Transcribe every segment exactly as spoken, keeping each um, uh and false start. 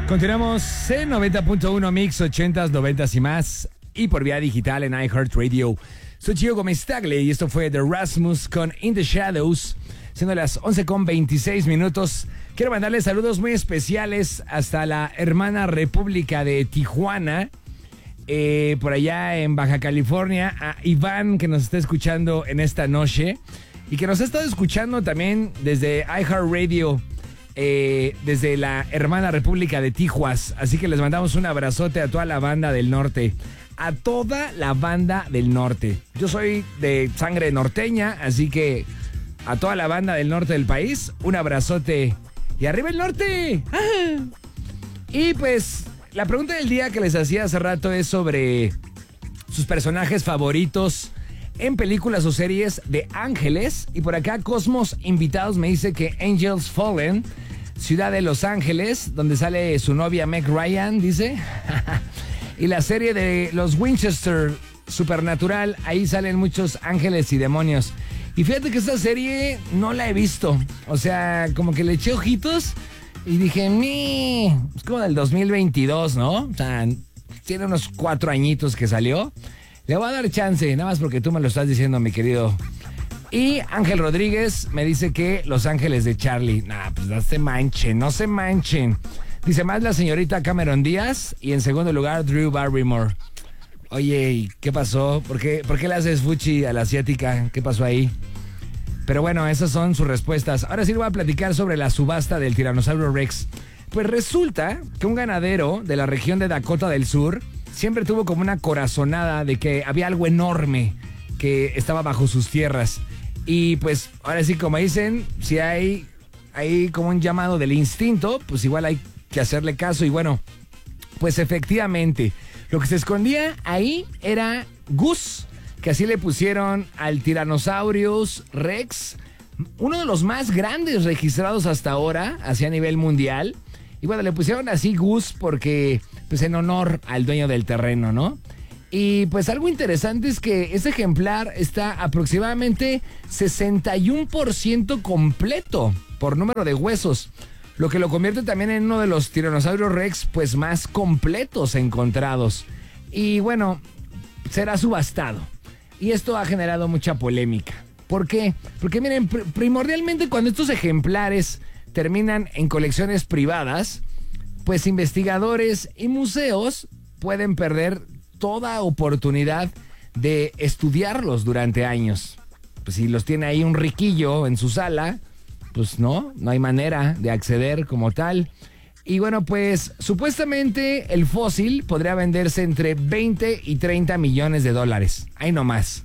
Continuamos en noventa punto uno Mix, ochentas, noventas y más. Y por vía digital en iHeartRadio. Soy Gio Gómez Tagle y esto fue The Rasmus con In the Shadows. Siendo las once con veintiséis minutos. Quiero mandarles saludos muy especiales hasta la hermana República de Tijuana. Eh, por allá en Baja California. A Iván, que nos está escuchando en esta noche. Y que nos ha estado escuchando también desde iHeartRadio. Eh, desde la hermana República de Tijuas. Así que les mandamos un abrazote a toda la banda del norte. A toda la banda del norte. Yo soy de sangre norteña, así que a toda la banda del norte del país, un abrazote. ¡Y arriba el norte! ¡Ah! Y pues, la pregunta del día que les hacía hace rato es sobre sus personajes favoritos en películas o series de ángeles. Y por acá Cosmos Invitados me dice que Angels Fallen, ciudad de Los Ángeles, donde sale su novia Meg Ryan, dice. Y la serie de los Winchester, Supernatural, ahí salen muchos ángeles y demonios. Y fíjate que esta serie no la he visto. O sea, como que le eché ojitos y dije, mi, es como del dos mil veintidós, ¿no? O sea, tiene unos cuatro añitos que salió. Le voy a dar chance, nada más porque tú me lo estás diciendo, mi querido. Y Ángel Rodríguez me dice que Los Ángeles de Charlie. Nah, pues no se manchen, no se manchen. Dice más la señorita Cameron Díaz y en segundo lugar Drew Barrymore. Oye, ¿qué pasó? ¿Por qué, ¿Por qué le haces fuchi a la asiática? ¿Qué pasó ahí? Pero bueno, esas son sus respuestas. Ahora sí le voy a platicar sobre la subasta del Tiranosaurio Rex. Pues resulta que un ganadero de la región de Dakota del Sur siempre tuvo como una corazonada de que había algo enorme que estaba bajo sus tierras. Y pues ahora sí, como dicen, si hay, hay como un llamado del instinto, pues igual hay que hacerle caso. Y bueno, pues efectivamente, lo que se escondía ahí era Gus, que así le pusieron al Tyrannosaurus Rex, uno de los más grandes registrados hasta ahora, hacia nivel mundial. Y bueno, le pusieron así Gus porque, pues en honor al dueño del terreno, ¿no? Y pues algo interesante es que ese ejemplar está aproximadamente sesenta y uno por ciento completo por número de huesos, lo que lo convierte también en uno de los tiranosaurios Rex pues más completos encontrados. Y bueno, será subastado. Y esto ha generado mucha polémica. ¿Por qué? Porque miren, pr- primordialmente cuando estos ejemplares terminan en colecciones privadas, pues investigadores y museos pueden perder toda oportunidad de estudiarlos durante años. Pues si los tiene ahí un riquillo en su sala, pues no, no hay manera de acceder como tal. Y bueno, pues supuestamente el fósil podría venderse entre veinte y treinta millones de dólares. Ahí nomás.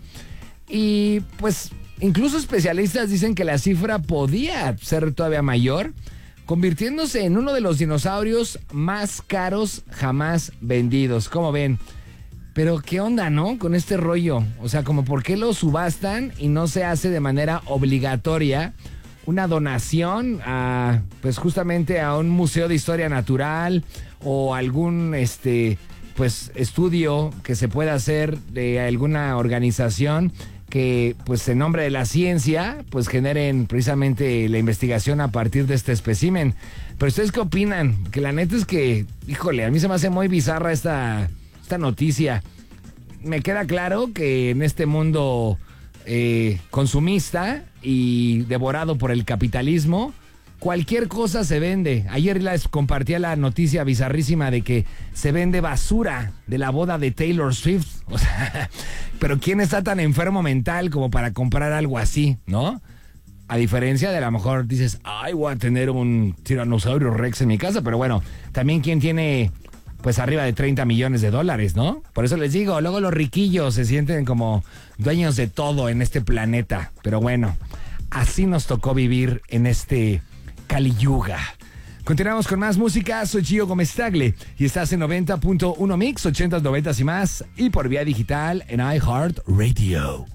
Y pues incluso especialistas dicen que la cifra podía ser todavía mayor, convirtiéndose en uno de los dinosaurios más caros jamás vendidos. ¿Cómo ven? Pero qué onda, ¿no? Con este rollo. O sea, como por qué lo subastan y no se hace de manera obligatoria una donación a, pues justamente a un museo de historia natural o algún, este, pues estudio que se pueda hacer de alguna organización que, pues en nombre de la ciencia, pues generen precisamente la investigación a partir de este espécimen. Pero ¿ustedes qué opinan? Que la neta es que, híjole, a mí se me hace muy bizarra esta... esta noticia. Me queda claro que en este mundo eh, consumista y devorado por el capitalismo, cualquier cosa se vende. Ayer les compartía la noticia bizarrísima de que se vende basura de la boda de Taylor Swift. O sea, pero ¿quién está tan enfermo mental como para comprar algo así, no? A diferencia de a lo mejor dices, ay, voy a tener un tiranosaurio Rex en mi casa, pero bueno, también quién tiene pues arriba de treinta millones de dólares, ¿no? Por eso les digo, luego los riquillos se sienten como dueños de todo en este planeta. Pero bueno, así nos tocó vivir en este Kali Yuga. Continuamos con más música, soy Gio Gómez Tagle y estás en noventa punto uno Mix, ochentas, noventas y más, y por vía digital en iHeartRadio.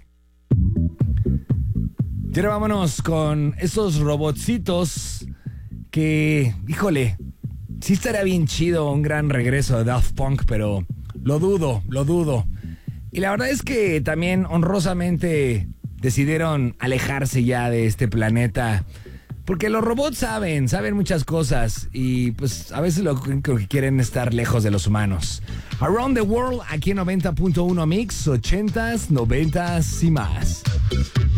Y ahora vámonos con esos robotcitos que, híjole, sí estaría bien chido un gran regreso de Daft Punk, pero lo dudo, lo dudo. Y la verdad es que también honrosamente decidieron alejarse ya de este planeta Porque los robots saben, saben muchas cosas y pues a veces lo único que quieren es estar lejos de los humanos. Around the World, aquí en noventa punto uno Mix, ochentas, noventas y más.